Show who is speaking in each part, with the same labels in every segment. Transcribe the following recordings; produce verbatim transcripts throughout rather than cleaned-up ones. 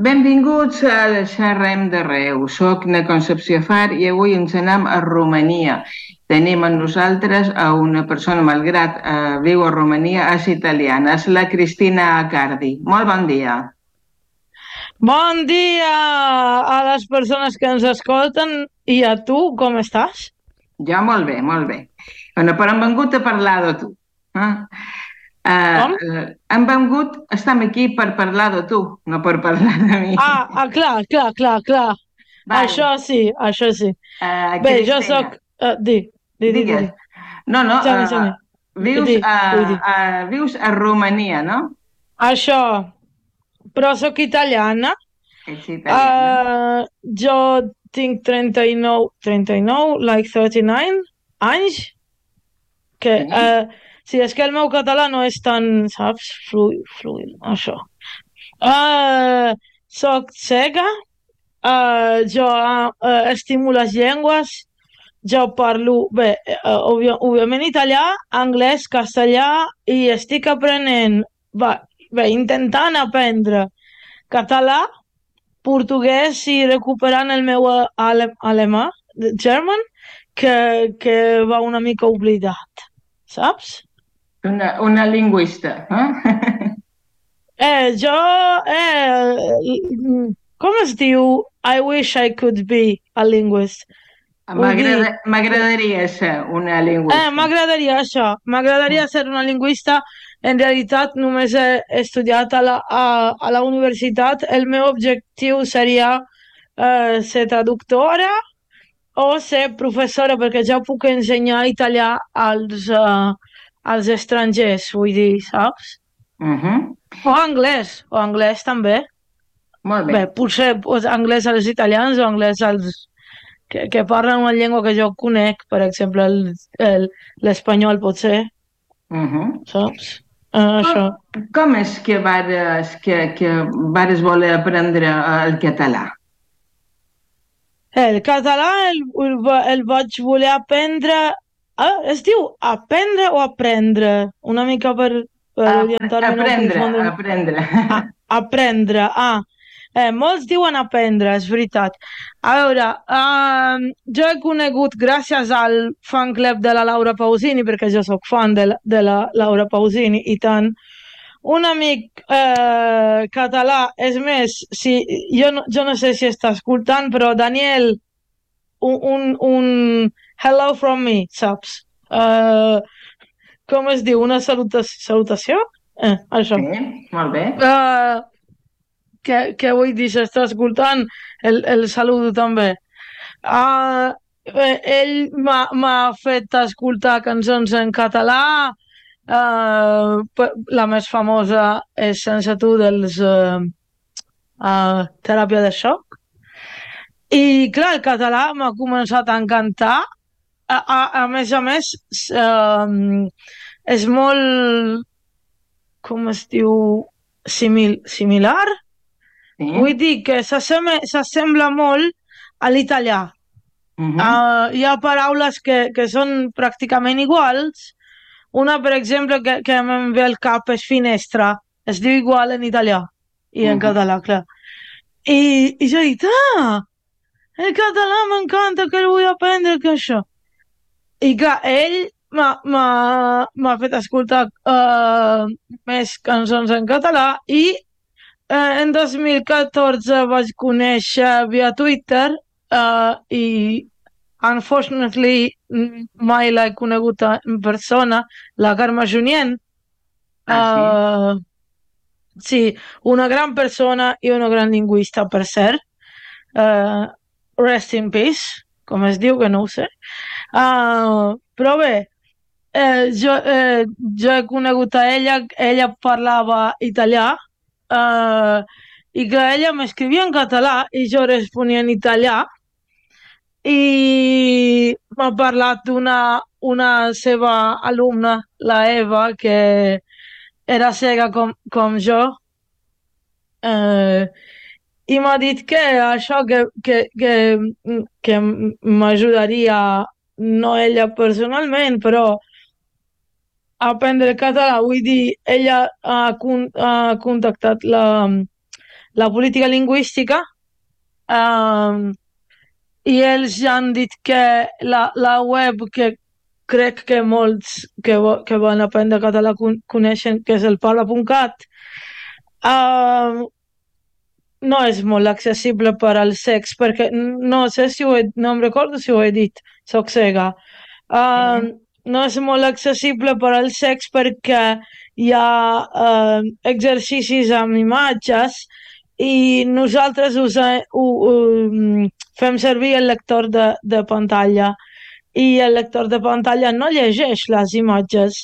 Speaker 1: Benvinguts a Xerrem de Reus. Soc na Concepció Far i avui ens anem a Romania. Tenim amb nosaltres a una persona, malgrat eh, viu a Romania, és italiana. És la Cristina Accardi. Molt bon dia.
Speaker 2: Bon dia a les persones que ens escolten i a tu, com estàs?
Speaker 1: Jo molt bé, molt bé. Bueno, però hem vengut a parlar de tu. Eh?
Speaker 2: Com?
Speaker 1: Uh, hem vengut, estem aquí per parlar de tu, no per parlar de mi.
Speaker 2: Ah, ah, clar, clar, clar, clar.
Speaker 1: Vale.
Speaker 2: Això sí, això sí.
Speaker 1: Uh,
Speaker 2: Bé, jo
Speaker 1: Cristina,
Speaker 2: sóc... Uh, di, di, di, di,
Speaker 1: digues.
Speaker 2: di.
Speaker 1: No, no,
Speaker 2: Som-hi,
Speaker 1: uh,
Speaker 2: som-hi.
Speaker 1: vius,
Speaker 2: Di,
Speaker 1: a,
Speaker 2: vull dir.
Speaker 1: a, vius a Romania, no?
Speaker 2: Això, però sóc italiana.
Speaker 1: Ets italiana.
Speaker 2: Uh, jo tinc trenta-nou, trenta-nou, like thirty-nine anys. Que,
Speaker 1: Sí.
Speaker 2: uh, sí, és que el meu català no és tan, saps, fluid, fluid, això. Uh, soc cega, uh, jo uh, estimo les llengües, jo parlo, bé, uh, òbvia, òbviament italià, anglès, castellà, i estic aprenent, va, bé, intentant aprendre català, portuguès i recuperant el meu uh, ale, alemà, German, que, que va una mica oblidat, saps?
Speaker 1: Una, una lingüista, eh?
Speaker 2: Eh, jo, eh, com es diu? I wish I could be a linguist. Vull dir,
Speaker 1: M'agrada- M'agradaria ser una
Speaker 2: eh,
Speaker 1: lingüista.
Speaker 2: m'agradaria això, m'agradaria ser una lingüista. En realitat només he estudiat a la, a, a la universitat. El meu objectiu seria eh, ser traductora o ser professora, perquè ja puc ensenyar italià als, eh, als estrangers, vull dir, saps?
Speaker 1: Mhm.
Speaker 2: O anglès, o anglès també.
Speaker 1: Molt bé.
Speaker 2: Bé, potser pues, anglès als italians o anglès als que, que parlen una llengua que jo conec, per exemple, el- el- l'espanyol potser,
Speaker 1: Mhm.
Speaker 2: saps? Uh, això.
Speaker 1: Com és que vares, que, que vares voler aprendre el català?
Speaker 2: El català el, el, va- el vaig voler aprendre... Ah, es diu aprendre o aprendre? Una mica per, per
Speaker 1: A-
Speaker 2: orientar-me, no
Speaker 1: Aprendre,
Speaker 2: confondre.
Speaker 1: aprendre.
Speaker 2: A, aprendre, ah. Eh, molts diuen aprendre, és veritat. A veure, um, jo he conegut gràcies al fan club de la Laura Pausini, perquè jo sóc fan de la, de la Laura Pausini, i tant, un amic eh, català, és més, si, jo, no, jo no sé si està escoltant, però Daniel, un, un, un hello from me, saps? Uh, com es diu? Una salutació? salutació? Eh, això.
Speaker 1: Sí, molt bé.
Speaker 2: Uh, què, què vull dir? Si està escoltant, el, el saludo també. Uh, eh, ell m'ha m'ha fet escoltar cançons en català. Uh, la més famosa és Sense tu dels uh, uh, Teràpia de xoc. I clar, el català m'ha començat a encantar. A, a, a més a més, uh, és molt, com es diu, simil, similar.
Speaker 1: Sí.
Speaker 2: Vull dir que s'assembla s'assembla molt a l'italià.
Speaker 1: Mhm.
Speaker 2: Uh, hi ha paraules que, que són pràcticament iguals. Una, per exemple, que, que em ve al cap és finestra. Es diu igual en italià i en
Speaker 1: Mhm.
Speaker 2: català, clar. I, i jo he dit, ah, el català m'encanta, que el vull aprendre, que això. I clar, ell m'ha m'ha- m'ha fet escoltar uh, més cançons en català i eh, en dos mil catorze vaig conèixer via Twitter uh, i unfortunately mm, mai l'he conegut en persona, la Carme Junyent.
Speaker 1: Ah,
Speaker 2: Uh, sí, una gran persona i una gran lingüista, per cert. Uh, rest in peace, com es diu, que no ho sé. Uh, però bé, eh, jo, eh, jo he conegut a ella, ella parlava italià, eh, i que ella m'escrivia en català i jo responia en italià, i m'ha parlat d'una una seva alumna, la Eva, que era cega com, com jo, eh, i m'ha dit que això que, que, que, que m'ajudaria, no ella personalment, però a aprendre català. Vull dir, ella ha, con ha contactat la, la política lingüística, um, i ells ja han dit que la, la web que crec que molts que, que van aprendre català coneixen, que és el parla punt cat, uh, no és molt accessible per al sex, perquè no sé si ho he, no em recordo si ho he dit, soc cega. Uh, no és molt accessible per al sex perquè hi ha uh, exercicis amb imatges i nosaltres usem, uh, uh, fem servir el lector de, de pantalla i el lector de pantalla no llegeix les imatges.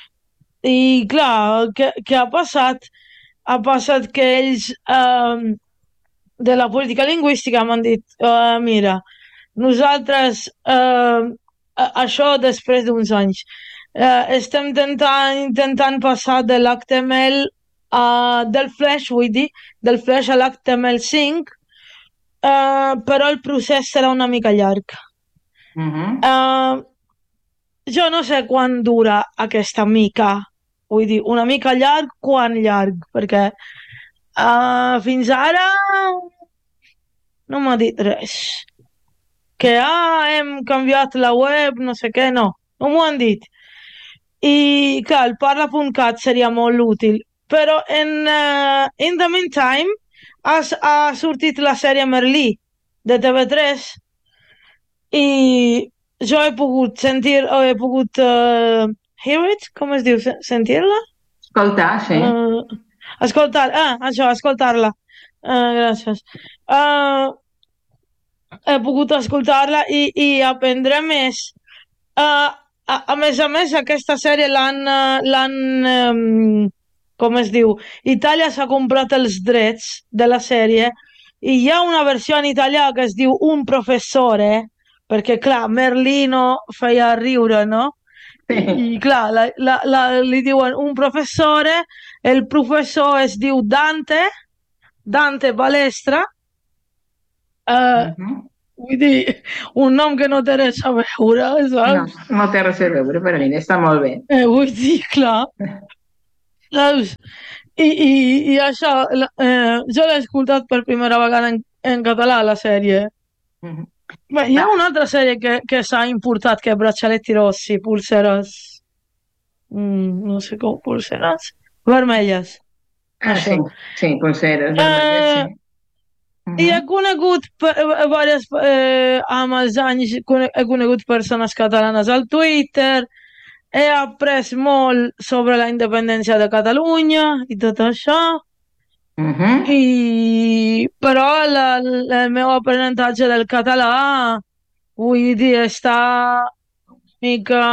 Speaker 2: I clar, què, què ha passat? Ha passat que ells uh, de la política lingüística m'han dit, uh, mira, nosaltres uh, això després d'uns anys uh, estem intentant, intentant passar de l'H T M L uh, del Flash, vull dir, del Flash a l'H T M L cinc, uh, però el procés serà una mica llarg.
Speaker 1: Uh-huh.
Speaker 2: Uh, jo no sé quan dura aquesta mica, vull dir, una mica llarg, quan llarg, perquè uh, fins ara no m'ha dit res. Que ah, hem canviat la web, no sé què, no, no m'ho han dit. I clar, el parla punt cat seria molt útil, però en, uh, in the meantime ha, ha sortit la sèrie Merlí de T V tres i jo he pogut sentir, o he pogut uh, hear it, com es diu, sentir-la?
Speaker 1: Escoltar, sí.
Speaker 2: Uh, escoltar, ah, això, escoltar-la. Uh, gràcies. Uh, he pogut escoltar-la i, i aprendre més. Uh, a, a més a més, aquesta sèrie l'han... Uh, l'han um, com es diu? Itàlia s'ha comprat els drets de la sèrie i hi ha una versió en italià que es diu Un professore, perquè, clar, Merlino feia riure, no?
Speaker 1: Sí.
Speaker 2: I, i clar, la, la, la, li diuen un professore, el professor es diu Dante, Dante Balestra, Uh, uh-huh. Vull dir, un nom que no té res a veure, saps?
Speaker 1: No, no té res a veure, però mira, està molt bé.
Speaker 2: Eh, vull dir, clar. Saps? I, i, i això, eh, jo l'he escoltat per primera vegada en, en català, la sèrie. Uh-huh. Bé, hi ha una altra sèrie que, que s'ha importat, que és Braccialetti Rossi, pulseres... Mm, no sé com, pulseres... Vermelles.
Speaker 1: Ah, això. Sí, sí, pulseres vermelles, eh, sí.
Speaker 2: Uh-huh. I he conegut diverses, eh, amb els anys he conegut persones catalanes al Twitter, he après molt sobre la independència de Catalunya i tot això, uh-huh. I però la, la, el meu aprenentatge del català, vull dir, està una mica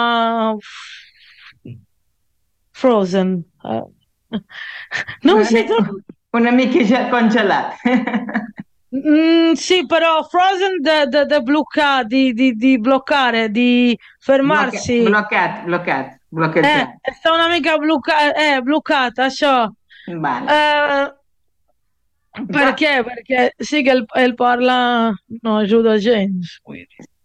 Speaker 2: frozen. No ho sé,
Speaker 1: una mica ja congelat.
Speaker 2: Mm, sì, però frozen de, de, de bloccare, di, di, di bloccare, di fermarsi.
Speaker 1: Bloccat, bloccat, bloccheggiato.
Speaker 2: Eh, sta una mica blocca- eh, bloccata, això.
Speaker 1: Vale.
Speaker 2: Eh, perché? Perché sì che il, il parla no ajuda gens.